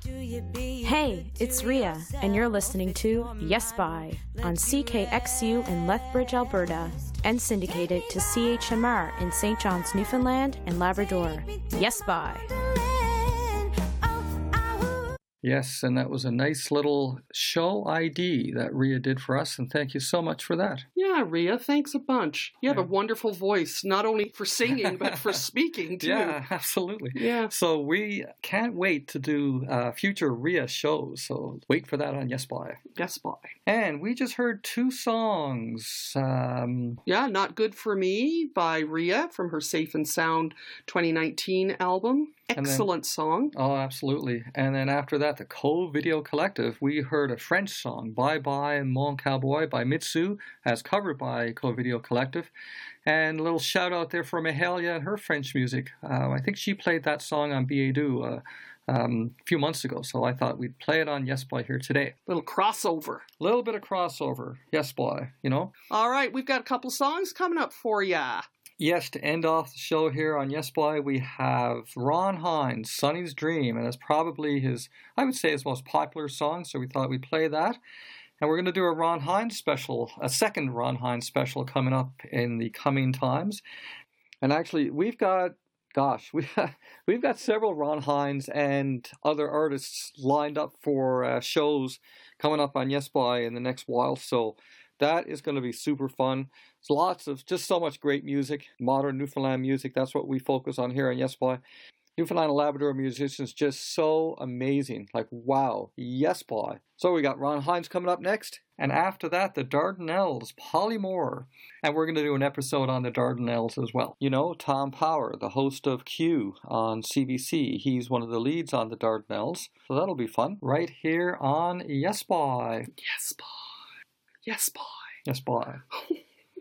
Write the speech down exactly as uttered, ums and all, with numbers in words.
Hey, it's Ria, and you're listening to Yes By on C K X U in Lethbridge, Alberta, and syndicated to C H M R in Saint John's, Newfoundland and Labrador. Yes By. Yes, and that was a nice little show I D that Ria did for us, and thank you so much for that. Yeah, Ria, thanks a bunch. You have yeah. a wonderful voice, not only for singing, but for speaking, too. Yeah, absolutely. Yeah. So we can't wait to do uh, future Ria shows, so wait for that on Yes By. Yes By. And we just heard two songs. Um, yeah, Not Good For Me by Ria from her Safe and Sound twenty nineteen album. Excellent then, song. Oh, absolutely. And then after that, the Cove Video Collective, we heard a French song, Bye Bye Mon Cowboy by Mitsu, as covered by Cove Video Collective. And a little shout out there for Mahalia and her French music. Uh, I think she played that song on B A D U uh, um, a few months ago, so I thought we'd play it on Yes By here today. Little crossover. A little bit of crossover, Yes By, you know. All right, we've got a couple songs coming up for ya. Yes, to end off the show here on Yes By, we have Ron Hynes, Sonny's Dream, and it's probably his, I would say, his most popular song, so we thought we'd play that. And we're going to do a Ron Hynes special, a second Ron Hynes special coming up in the coming times. And actually, we've got, gosh, we, we've got several Ron Hynes and other artists lined up for uh, shows coming up on Yes By in the next while, so that is going to be super fun. There's lots of, just so much great music, modern Newfoundland music. That's what we focus on here on Yes By. Newfoundland and Labrador musicians, just so amazing. Like, wow, Yes By. So we got Ron Hynes coming up next. And after that, the Dardanelles, Polly Moore. And we're going to do an episode on the Dardanelles as well. You know, Tom Power, the host of Q on C B C. He's one of the leads on the Dardanelles. So that'll be fun. Right here on Yes By. Yes By. Yes By. Yes By.